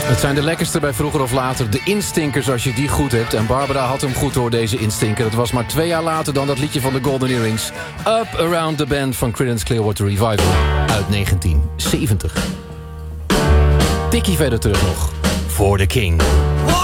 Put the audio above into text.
Het zijn de lekkerste bij Vroeger of Later. De instinkers als je die goed hebt. En Barbara had hem goed door, deze instinker. Het was maar 2 jaar later dan dat liedje van de Golden Earrings. Up Around the Band van Creedence Clearwater Revival. Uit 1970. Tikkie verder terug nog. For the King.